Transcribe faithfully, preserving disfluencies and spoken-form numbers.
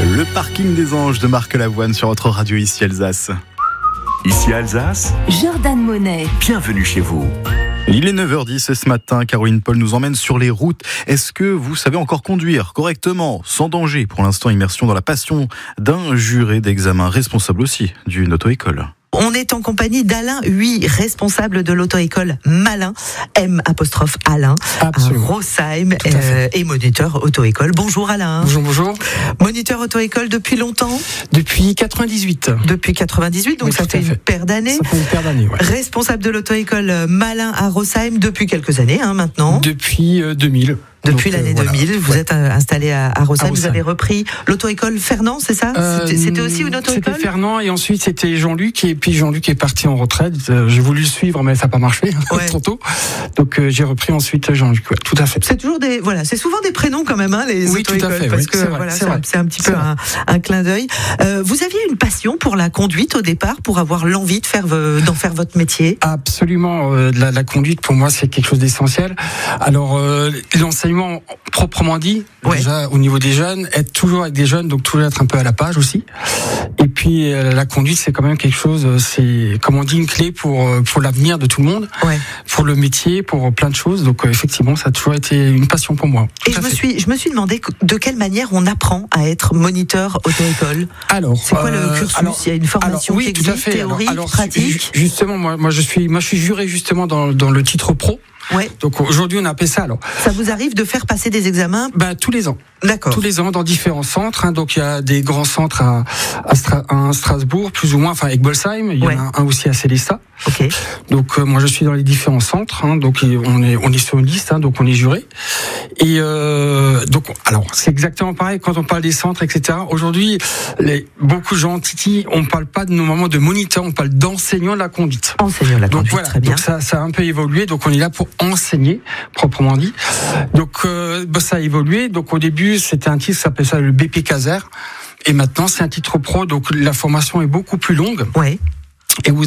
Le parking des anges de Marc Lavoine sur votre radio ici Alsace. Ici Alsace, Jordan Monet. bienvenue chez vous. Il est neuf heures dix ce matin, Caroline Paul nous emmène sur les routes. Est-ce que vous savez encore conduire correctement, sans danger? Pour l'instant, immersion dans la passion d'un juré d'examen, responsable aussi d'une auto-école. On est en compagnie d'Alain Huy, responsable de l'auto-école Malin, M apostrophe Alain, Absolument. à Rosheim, euh, et moniteur auto-école. Bonjour Alain. Bonjour, bonjour. Moniteur auto-école depuis longtemps? Depuis quatre-vingt-dix-huit. Depuis quatre-vingt-dix-huit, donc Oui, ça tout à fait fait. une paire d'années. Ça fait une paire d'années, ouais. Responsable de l'auto-école Malin à Rosheim depuis quelques années hein, maintenant. Depuis euh, deux mille. Depuis Donc, l'année euh, voilà. deux mille, vous Ouais. êtes euh, installé à, à Rosheim. À Vous Rosheim. avez repris l'auto-école Fernand, c'est ça? Euh, C'était, c'était aussi une auto-école? C'était Fernand et ensuite c'était Jean-Luc et puis Jean-Luc est parti en retraite. Euh, j'ai voulu le suivre mais ça n'a pas marché Ouais. trop tôt. Donc euh, j'ai repris ensuite Jean-Luc. Ouais, tout à fait. C'est toujours des, voilà, c'est souvent des prénoms quand même, hein, les Oui, tout à auto-écoles, fait, parce oui, que c'est vrai, voilà, c'est c'est, vrai. c'est un petit C'est peu vrai. un, un clin d'œil. Euh, vous aviez une passion pour la conduite au départ, pour avoir l'envie de faire, vo- d'en faire votre métier? Absolument, euh, la, la conduite pour moi c'est quelque chose d'essentiel. Alors euh, l'enseignement proprement dit, Ouais. déjà au niveau des jeunes, être toujours avec des jeunes, donc toujours être un peu à la page aussi. Et puis euh, la conduite c'est quand même quelque chose, euh, c'est comme on dit une clé pour euh, pour l'avenir de tout le monde, Ouais. pour le métier, pour plein de choses. Donc euh, effectivement ça a toujours été une passion pour moi. Tout Et à je me fait. suis, je me suis demandé que- de quelle manière on apprend à être moniteur auto-école. Alors, C'est quoi le euh, cursus? alors, Il y a une formation alors, oui, qui tout à existe, fait. Alors- théorique, alors, pratique? ju- Justement, moi, moi, je suis, moi, je suis juré justement dans, dans le titre pro. Ouais. Donc aujourd'hui, on appelle ça alors. Ça vous arrive de faire passer des examens? Ben, tous les ans. D'accord. Tous les ans dans différents centres. Hein, donc il y a des grands centres à, à, Stra- à Strasbourg, plus ou moins, enfin avec Bolsheim. Il y Ouais. en a un aussi à Célestat. Ok. Donc euh, moi je suis dans les différents centres. Hein, donc et on est on est sur une liste. Hein, donc on est juré. Et euh, donc alors c'est exactement pareil quand on parle des centres, et cetera. Aujourd'hui, les, beaucoup de gens titillent. On parle pas de normalement de moniteur, on parle d'enseignant de la conduite. Enseignant la Donc conduite, voilà, très bien. donc ça, ça a un peu évolué. Donc on est là pour enseigner, proprement dit. Donc euh, bah, ça a évolué. Donc au début c'était un titre, ça s'appelait ça le B P Caser. Et maintenant c'est un titre pro. Donc la formation est beaucoup plus longue. Ouais. Et vous